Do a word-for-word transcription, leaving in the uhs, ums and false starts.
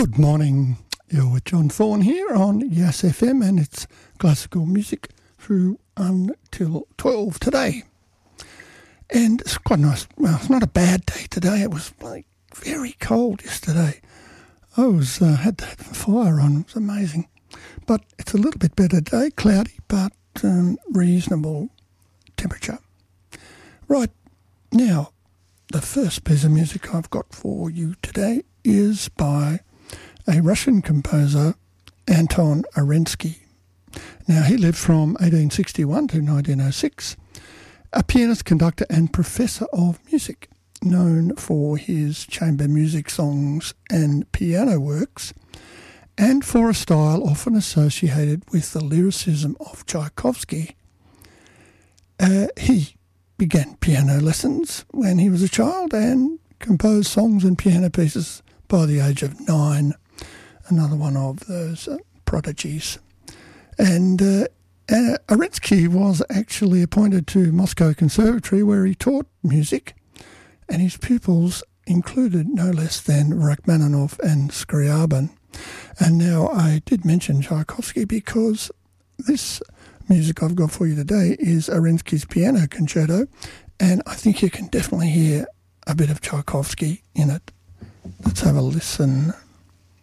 Good morning. You're with John Thorne here on Yes F M, and it's classical music through until twelve today. And it's quite nice. Well, it's not a bad day today. It was like very cold yesterday. I was uh, had to have the fire on. It was amazing. But it's a little bit better today. Cloudy, but um, reasonable temperature. Right, now, the first piece of music I've got for you today is by a Russian composer, Anton Arensky. Now, he lived from eighteen sixty-one to nineteen oh six, a pianist, conductor and professor of music, known for his chamber music songs and piano works, and for a style often associated with the lyricism of Tchaikovsky. Uh, he began piano lessons when he was a child and composed songs and piano pieces by the age of nine. Another one of those uh, prodigies. And uh, uh, Arensky was actually appointed to Moscow Conservatory, where he taught music, and his pupils included no less than Rachmaninoff and Scriabin. And now I did mention Tchaikovsky because this music I've got for you today is Arensky's piano concerto, and I think you can definitely hear a bit of Tchaikovsky in it. Let's have a listen.